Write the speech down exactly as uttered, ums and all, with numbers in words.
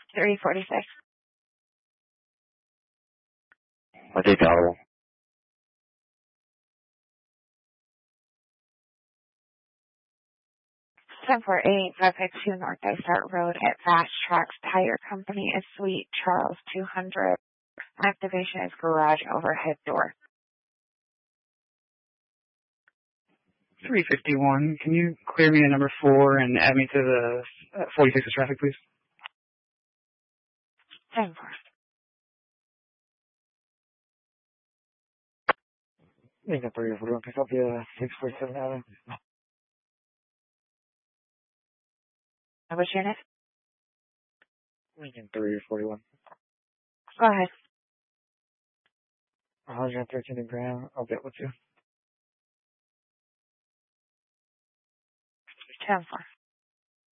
three forty-six. I'll take tolerable. seven four eight, five five two North Dysart Road at Fast Tracks Tire Company, is Suite Charles two hundred. Activation is garage overhead door. three fifty-one. Can you clear me to number four and add me to the uh, forty-six of traffic, please? seven four. Lincoln three forty-one, pick up the six forty-seven Avenue. Which unit? Lincoln three forty-one. Go ahead. one hundred thirteen Graham, I'll get with you. ten four.